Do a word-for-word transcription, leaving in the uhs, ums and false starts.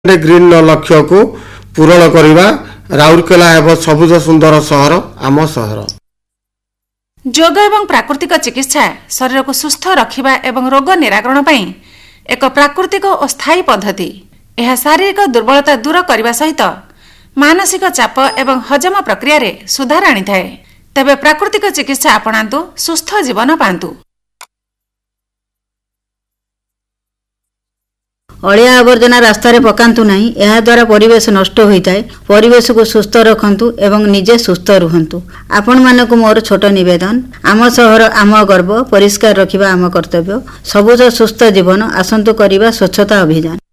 Green लक्ष्य को पूरण करवा राउरकेला एवं सबुज सुंदर सहर आम सहर। योग एवं प्राकृतिक चिकित्सा शरीर को सुस्थ रखिबा एवं रोग निराकरण पई एक प्राकृतिक और स्थायी पद्धति। यह शारीरिक दुर्बलता दूर करने सहित मानसिक चाप एवं हजम प्रक्रिया रे सुधार आनी थाए। तेबे प्राकृतिक चिकित्सा अपनातु, सुस्थ जीवन पांतु। अलिया आवर्जना रास्तार पकातु नहीं, यह द्वारा परिवेश नष्ट होता है। परिवेश को सुस्थ रखंतु एवं निजे सुस्थ रुहंतु। आपण मानकु मोर छोट निवेदन, आम सहर आम गर्व, परिष्कार रखिबा आम कर्तव्य। सबुज सुस्थ जीवन आसंतु करिबा स्वच्छता अभियान।